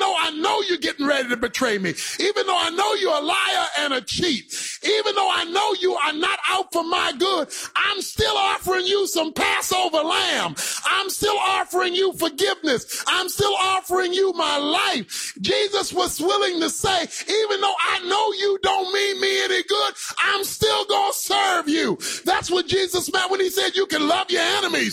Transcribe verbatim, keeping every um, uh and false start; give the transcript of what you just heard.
though I know you're getting ready to betray me, even though I know you're a liar and a cheat, even though I know you are not out for my good, I'm still offering you some Passover lamb. I'm still offering you forgiveness. I'm still offering you my life. Jesus was willing to say, even though I know you don't mean me any good, I'm still going to serve you. That's what Jesus meant when he said you can love your enemies.